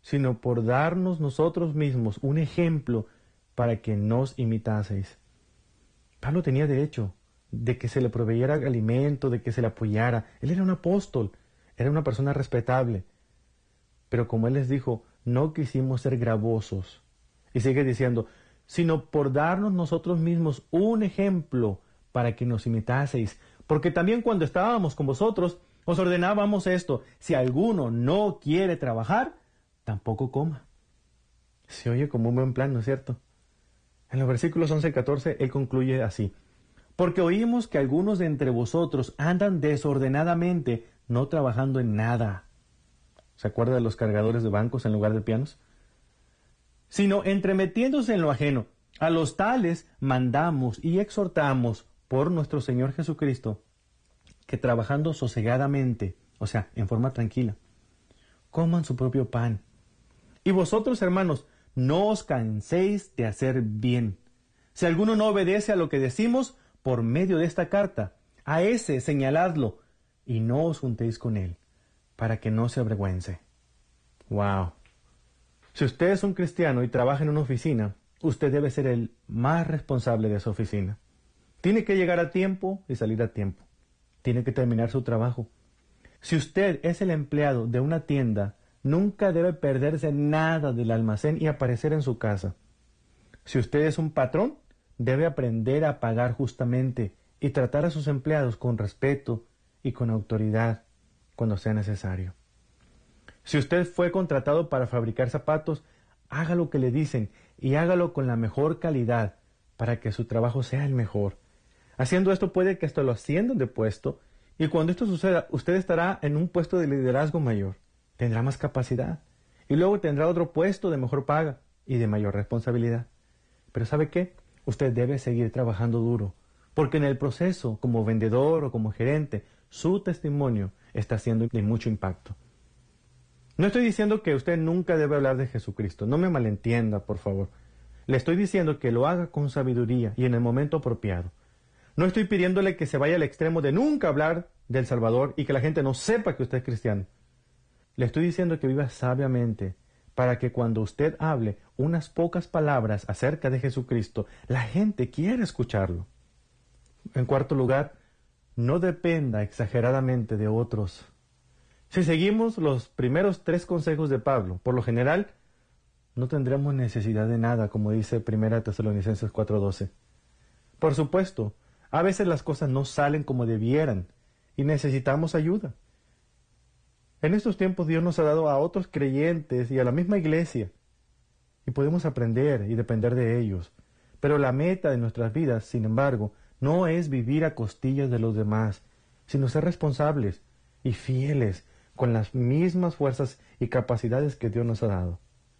sino por darnos nosotros mismos un ejemplo para que nos imitaseis. Pablo tenía derecho de que se le proveyera alimento, de que se le apoyara. Él era un apóstol, era una persona respetable. Pero como él les dijo, no quisimos ser gravosos. Y sigue diciendo, sino por darnos nosotros mismos un ejemplo para que nos imitaseis. Porque también cuando estábamos con vosotros, os ordenábamos esto: si alguno no quiere trabajar, tampoco coma. Se oye como un buen plan, ¿no es cierto? En los versículos 11 y 14, él concluye así: porque oímos que algunos de entre vosotros andan desordenadamente, no trabajando en nada. ¿Se acuerda de los cargadores de bancos en lugar de pianos? Sino entremetiéndose en lo ajeno. A los tales mandamos y exhortamos por nuestro Señor Jesucristo, que trabajando sosegadamente, o sea, en forma tranquila, coman su propio pan. Y vosotros, hermanos, no os canséis de hacer bien. Si alguno no obedece a lo que decimos por medio de esta carta, a ese señaladlo, y no os juntéis con él, para que no se avergüence. ¡Wow! Si usted es un cristiano y trabaja en una oficina, usted debe ser el más responsable de esa oficina. Tiene que llegar a tiempo y salir a tiempo. Tiene que terminar su trabajo. Si usted es el empleado de una tienda, nunca debe perderse nada del almacén y aparecer en su casa. Si usted es un patrón, debe aprender a pagar justamente y tratar a sus empleados con respeto y con autoridad cuando sea necesario. Si usted fue contratado para fabricar zapatos, haga lo que le dicen y hágalo con la mejor calidad para que su trabajo sea el mejor. Haciendo esto puede que hasta lo asciendan de puesto, y cuando esto suceda, usted estará en un puesto de liderazgo mayor. Tendrá más capacidad y luego tendrá otro puesto de mejor paga y de mayor responsabilidad. Pero ¿sabe qué? Usted debe seguir trabajando duro, porque en el proceso, como vendedor o como gerente, su testimonio está siendo de mucho impacto. No estoy diciendo que usted nunca debe hablar de Jesucristo, no me malentienda, por favor. Le estoy diciendo que lo haga con sabiduría y en el momento apropiado. No estoy pidiéndole que se vaya al extremo de nunca hablar del Salvador y que la gente no sepa que usted es cristiano. Le estoy diciendo que viva sabiamente, para que cuando usted hable unas pocas palabras acerca de Jesucristo, la gente quiera escucharlo. En cuarto lugar, no dependa exageradamente de otros. Si seguimos los primeros 3 consejos de Pablo, por lo general, no tendremos necesidad de nada, como dice 1 Tesalonicenses 4:12. Por supuesto, a veces las cosas no salen como debieran y necesitamos ayuda. En estos tiempos Dios nos ha dado a otros creyentes y a la misma iglesia, y podemos aprender y depender de ellos. Pero la meta de nuestras vidas, sin embargo, no es vivir a costillas de los demás, sino ser responsables y fieles con las mismas fuerzas y capacidades que Dios nos ha dado.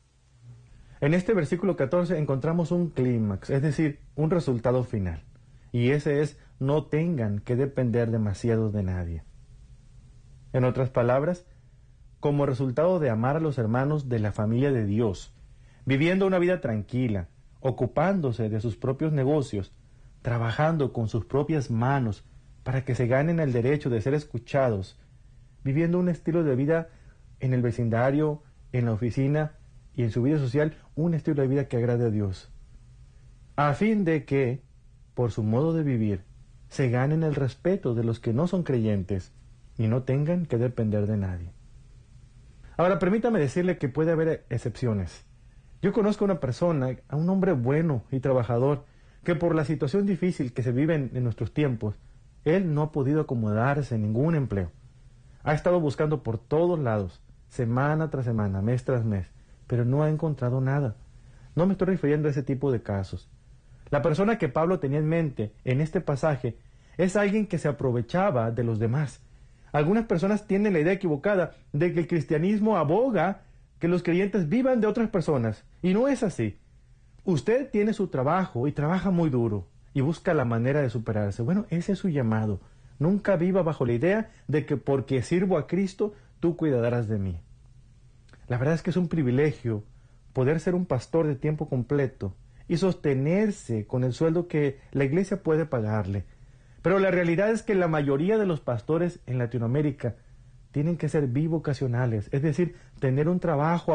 En este versículo 14 encontramos un clímax, es decir, un resultado final. Y ese es: no tengan que depender demasiado de nadie. En otras palabras, como resultado de amar a los hermanos de la familia de Dios, viviendo una vida tranquila, ocupándose de sus propios negocios, trabajando con sus propias manos para que se ganen el derecho de ser escuchados, viviendo un estilo de vida en el vecindario, en la oficina y en su vida social, un estilo de vida que agrade a Dios, a fin de que, por su modo de vivir, se ganen el respeto de los que no son creyentes y no tengan que depender de nadie. Ahora, permítame decirle que puede haber excepciones. Yo conozco a una persona, a un hombre bueno y trabajador, que por la situación difícil que se vive en nuestros tiempos, él no ha podido acomodarse en ningún empleo. Ha estado buscando por todos lados, semana tras semana, mes tras mes, pero no ha encontrado nada. No me estoy refiriendo a ese tipo de casos. La persona que Pablo tenía en mente en este pasaje es alguien que se aprovechaba de los demás. Algunas personas tienen la idea equivocada de que el cristianismo aboga que los creyentes vivan de otras personas, y no es así. Usted tiene su trabajo y trabaja muy duro y busca la manera de superarse. Bueno, ese es su llamado. Nunca viva bajo la idea de que porque sirvo a Cristo, tú cuidarás de mí. La verdad es que es un privilegio poder ser un pastor de tiempo completo y sostenerse con el sueldo que la iglesia puede pagarle. Pero la realidad es que la mayoría de los pastores en Latinoamérica tienen que ser bivocacionales, es decir, tener un trabajo